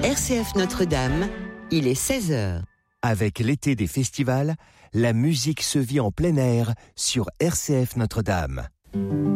RCF Notre-Dame, il est 16h. Avec l'été des festivals, la musique se vit en plein air sur RCF Notre-Dame.